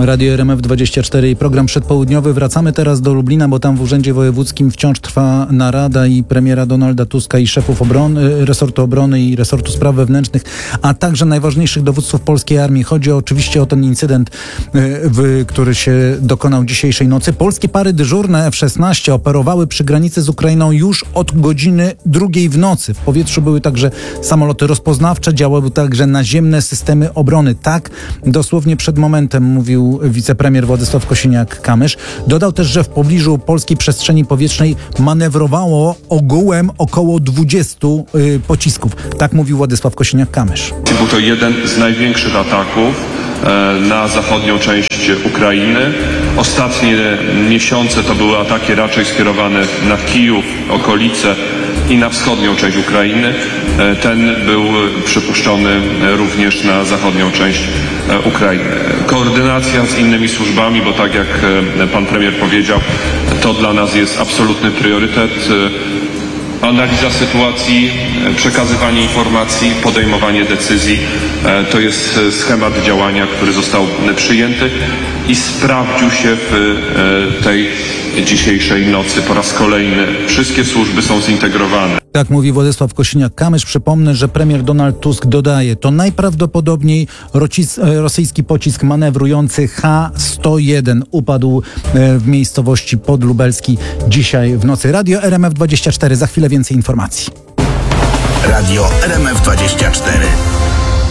Radio RMF24 i program przedpołudniowy. Wracamy teraz do Lublina, bo tam w Urzędzie Wojewódzkim wciąż trwa narada i premiera Donalda Tuska i szefów resortu obrony i resortu spraw wewnętrznych, a także najważniejszych dowódców polskiej armii. Chodzi oczywiście o ten incydent, który się dokonał dzisiejszej nocy. Polskie pary dyżurne F-16 operowały przy granicy z Ukrainą już od godziny 2 w nocy. W powietrzu były także samoloty rozpoznawcze, działały także naziemne systemy obrony. Tak dosłownie przed momentem mówił wicepremier Władysław Kosiniak-Kamysz. Dodał też, że w pobliżu polskiej przestrzeni powietrznej manewrowało ogółem około 20 pocisków. Tak mówił Władysław Kosiniak-Kamysz. Był to jeden z największych ataków na zachodnią część Ukrainy. Ostatnie miesiące to były ataki raczej skierowane na Kijów, okolice i na wschodnią część Ukrainy. Ten był przypuszczony również na zachodnią część Ukrainy. Koordynacja z innymi służbami, bo tak jak pan premier powiedział, to dla nas jest absolutny priorytet. Analiza sytuacji, przekazywanie informacji, podejmowanie decyzji to jest schemat działania, który został przyjęty i sprawdził się w tej dzisiejszej nocy po raz kolejny. Wszystkie służby są zintegrowane. Tak mówi Władysław Kosiniak-Kamysz. Przypomnę, że premier Donald Tusk dodaje, to najprawdopodobniej rosyjski pocisk manewrujący H-101 upadł w miejscowości Podlubelski dzisiaj w nocy. Radio RMF24. Za chwilę więcej informacji. Radio RMF24.